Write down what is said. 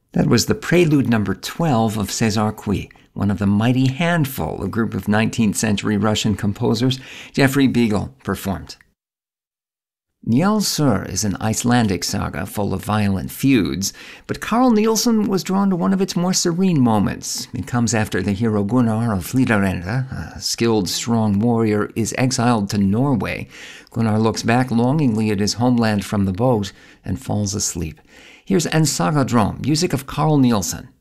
That was the Prelude number 12 of César Cui, one of the mighty handful, a group of 19th century Russian composers Geoffrey Beagle performed. Njál Sur is an Icelandic saga full of violent feuds, but Carl Nielsen was drawn to one of its more serene moments. It comes after the hero Gunnar of Hlíðarenda, a skilled, strong warrior, is exiled to Norway. Gunnar looks back longingly at his homeland from the boat and falls asleep. Here's En Saga Dröm, music of Carl Nielsen.